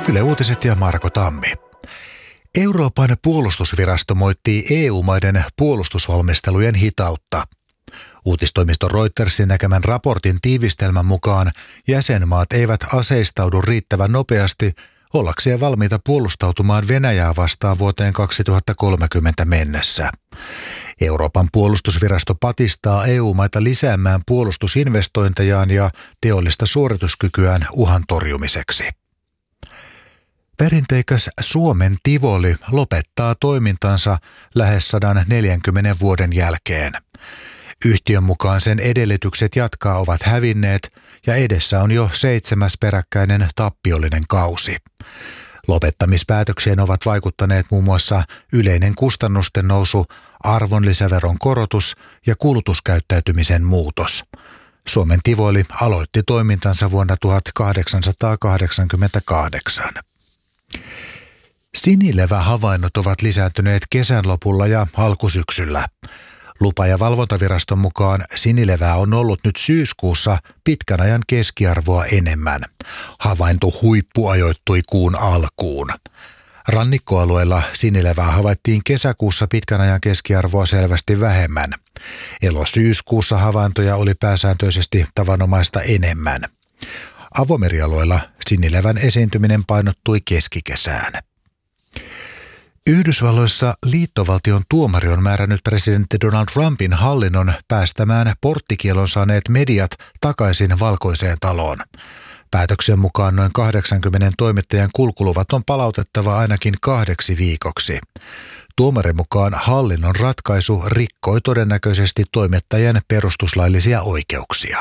Yle Uutiset ja Marko Tammi. Euroopan puolustusvirasto moittii EU-maiden puolustusvalmistelujen hitautta. Uutistoimisto Reutersin näkemän raportin tiivistelmän mukaan jäsenmaat eivät aseistaudu riittävän nopeasti ollakseen valmiita puolustautumaan Venäjää vastaan vuoteen 2030 mennessä. Euroopan puolustusvirasto patistaa EU-maita lisäämään puolustusinvestointejaan ja teollista suorituskykyään uhan torjumiseksi. Perinteikäs Suomen Tivoli lopettaa toimintansa lähes 140 vuoden jälkeen. Yhtiön mukaan sen edellytykset jatkaa ovat hävinneet ja edessä on jo 7. peräkkäinen tappiollinen kausi. Lopettamispäätökseen ovat vaikuttaneet muun muassa yleinen kustannusten nousu, arvonlisäveron korotus ja kulutuskäyttäytymisen muutos. Suomen Tivoli aloitti toimintansa vuonna 1888. Sinilevähavainnot ovat lisääntyneet kesän lopulla ja alkusyksyllä. Lupa- ja valvontaviraston mukaan sinilevää on ollut nyt syyskuussa pitkän ajan keskiarvoa enemmän. Havainto huippu ajoittui kuun alkuun. Rannikkoalueella sinilevää havaittiin kesäkuussa pitkän ajan keskiarvoa selvästi vähemmän. Elo-syyskuussa havaintoja oli pääsääntöisesti tavanomaista enemmän. Avomerialueella sinilevän esiintyminen painottui keskikesään. Yhdysvalloissa liittovaltion tuomari on määrännyt presidentti Donald Trumpin hallinnon päästämään porttikielon saaneet mediat takaisin Valkoiseen taloon. Päätöksen mukaan noin 80 toimittajan kulkuluvat on palautettava ainakin 2 viikoksi. Tuomarin mukaan hallinnon ratkaisu rikkoi todennäköisesti toimittajien perustuslaillisia oikeuksia.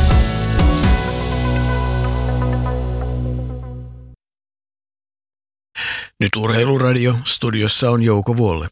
Nyt Urheiluradio. Studiossa on Jouko Vuolle.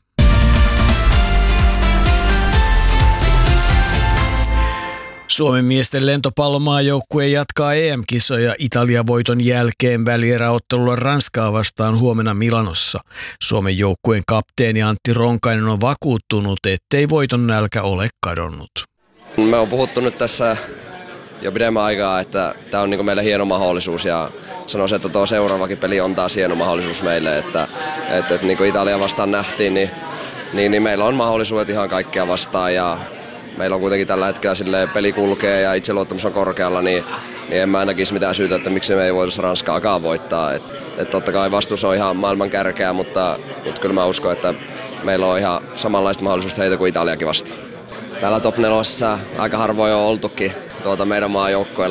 Suomen miesten lentopallomaajoukkue jatkaa EM-kisoja Italia-voiton jälkeen välieräottelulla Ranskaa vastaan huomenna Milanossa. Suomen joukkueen kapteeni Antti Ronkainen on vakuuttunut, ettei voiton nälkä ole kadonnut. Me on puhuttu nyt tässä jo pidemmän aikaa, että tämä on meille hieno mahdollisuus ja sanoisin, että tuo seuraavakin peli on taas hieno mahdollisuus meille, että niin kuin Italia vastaan nähtiin, niin meillä on mahdollisuudet ihan kaikkea vastaan ja meillä on kuitenkin tällä hetkellä peli kulkee ja itseluottamus on korkealla, niin en mä näkisi mitään syytä, että miksi me ei voitaisi Ranskaakaan voittaa. Totta kai vastuus on ihan maailman kärkeä, mutta kyllä mä uskon, että meillä on ihan samanlaista mahdollisuutta heitä kuin Italiakin vastaan. Täällä top 4 aika harvoin on oltukin meidän maajoukkoilla,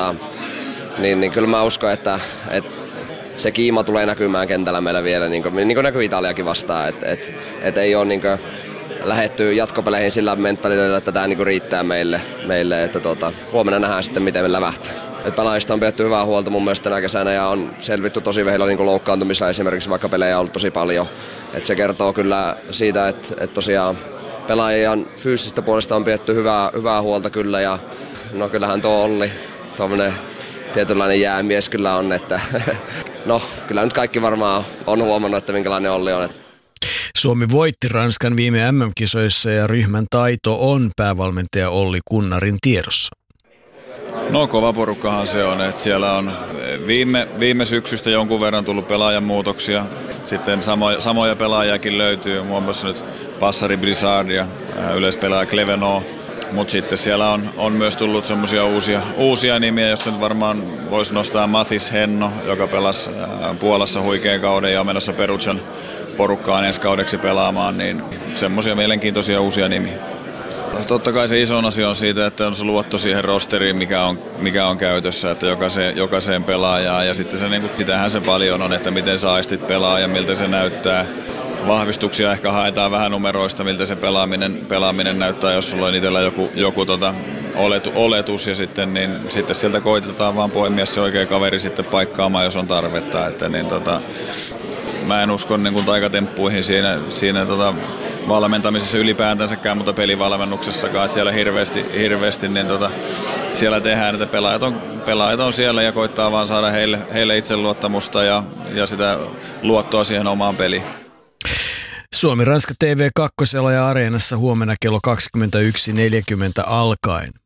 niin kyllä mä uskon, että se kiima tulee näkymään kentällä meillä vielä, niin kuin näkyy Italiakin vastaan, että ei ole lähdetty jatkopeleihin sillä mentaliteetillä, että tämä riittää meille että huomenna nähdään sitten, miten me lävähtää. Pelaajista on pidetty hyvää huolta mun mielestä tänä kesänä ja on selvitty tosi vähillä loukkaantumisilla esimerkiksi, vaikka pelejä on ollut tosi paljon. Et se kertoo kyllä siitä, että tosiaan pelaajien fyysistä puolesta on pidetty hyvää huolta kyllä ja no kyllähän tuo Olli, tuommoinen tietynlainen jäämies kyllä on, että no kyllä nyt kaikki varmaan on huomannut, että minkälainen Olli on. Suomi voitti Ranskan viime MM-kisoissa ja ryhmän taito on päävalmentaja Olli Kunnarin tiedossa. No kova porukkahan se on, että siellä on viime syksystä jonkun verran tullut pelaajamuutoksia. Sitten samoja pelaajakin löytyy, muun muassa nyt Passari Brizard ja yleispelaaja Clevenot. Mutta sitten siellä on myös tullut semmoisia uusia nimiä, joista nyt varmaan voisi nostaa Mathis Henno, joka pelasi Puolassa huikean kauden ja on menossa Perugian porukkaan ensi kaudeksi pelaamaan, niin semmoisia mielenkiintoisia uusia nimiä. Totta kai se iso asia on siitä, että on se luotto siihen rosteriin, mikä on käytössä, että jokaiseen pelaajaan. Ja sitten sitähän se paljon on, että miten sä aistit pelaa ja miltä se näyttää. Vahvistuksia ehkä haetaan vähän numeroista, miltä se pelaaminen näyttää, jos sulla on itsellä joku oletus ja sitten sieltä koitetaan vaan poimia se oikea kaveri sitten paikkaamaan, jos on tarvetta. Että mä en usko taikatemppuihin siinä valmentamisessa ylipäätänsäkään, mutta pelivalmennuksessakaan, että siellä hirveästi siellä tehdään, että pelaajat on siellä ja koittaa vaan saada heille itseluottamusta ja sitä luottoa siihen omaan peliin. Suomi-Ranska TV2 ja Areenassa huomenna kello 21.40 alkaen.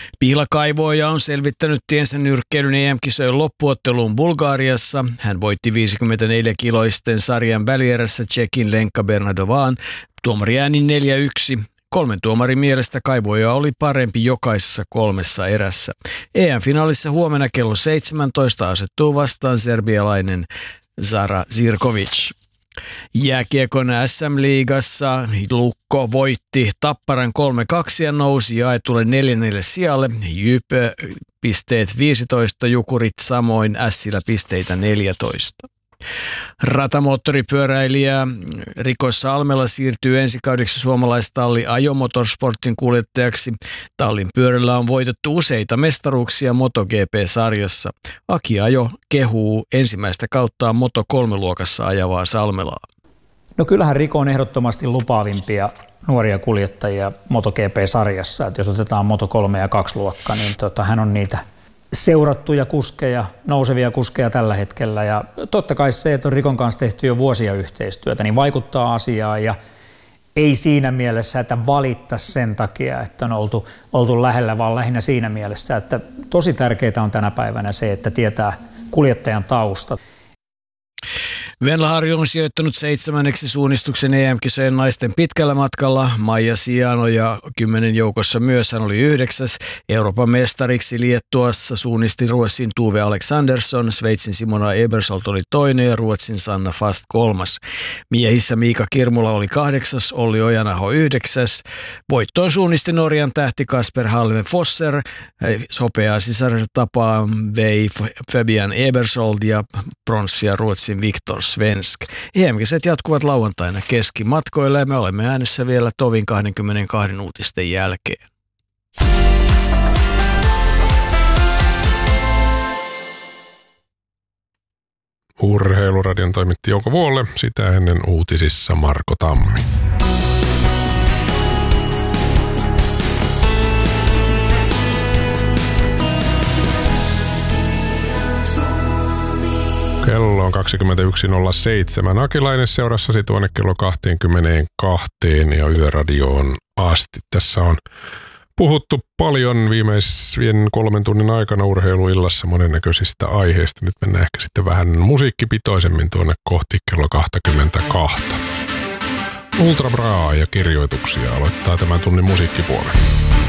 Pihlakaivoja on selvittänyt tiensä nyrkkeilyn EM-kisojen loppuotteluun Bulgariassa. Hän voitti 54-kiloisten sarjan välierässä Tšekin Lenka Bernadovaan tuomariäänin 4-1. 3 tuomarin mielestä Kaivoja oli parempi jokaisessa 3 erässä. EM-finaalissa huomenna kello 17 asettuu vastaan serbialainen Zara Zirkovic. Jääkiekon SM-liigassa Lukko voitti Tapparan 3-2 ja nousi jaetulle 4. sijalle. JYP pisteet 15, Jukurit samoin, Ässillä pisteitä 14. Ratamoottoripyöräilijä Riko Salmela siirtyy ensi kaudeksi suomalaistalli Ajo Motorsportsin kuljettajaksi. Tallin pyörällä on voitettu useita mestaruuksia MotoGP-sarjassa. Aki Ajo kehuu ensimmäistä kauttaan Moto3-luokassa ajavaa Salmelaa. No kyllähän Riko on ehdottomasti lupaavimpia nuoria kuljettajia MotoGP-sarjassa. Että jos otetaan Moto3 ja 2-luokka, niin hän on niitä seurattuja kuskeja, nousevia kuskeja tällä hetkellä. Ja totta kai se, että on Rikon kanssa tehty jo vuosia yhteistyötä, niin vaikuttaa asiaan ja ei siinä mielessä, että valittaisi sen takia, että on oltu lähellä, vaan lähinnä siinä mielessä, että tosi tärkeää on tänä päivänä se, että tietää kuljettajan tausta. Venla Harju on sijoittanut 7. suunnistuksen EM-kisojen naisten pitkällä matkalla. Maija Siano ja 10 joukossa myös hän oli 9. Euroopan mestariksi Liettuassa suunnisti Ruotsin Tuve Alexandersson, Sveitsin Simona Ebersold oli 2. ja Ruotsin Sanna Fast 3. Miehissä Miika Kirmula oli 8. Olli Ojanaho 9. Voittoon suunnisti Norjan tähti Kasper Halme Fosser. Hopeaa sisartapaa vei Fabian Ebersold ja pronssia Ruotsin Viktor Svensk. EM-kisat jatkuvat lauantaina keskimatkoilla ja me olemme äänessä vielä tovin 22 uutisten jälkeen. Urheiluradion toimitti Jouko Vuolle, sitä ennen uutisissa Marko Tammi. Kello on 21.07. Akilainen seurassasi tuonne kello 22 ja Yöradioon asti. Tässä on puhuttu paljon viimeisen 3 tunnin aikana urheiluillassa monennäköisistä aiheista. Nyt mennään ehkä sitten vähän musiikkipitoisemmin tuonne kohti kello 22. Ultra Braa ja kirjoituksia aloittaa tämän tunnin musiikkipuolen.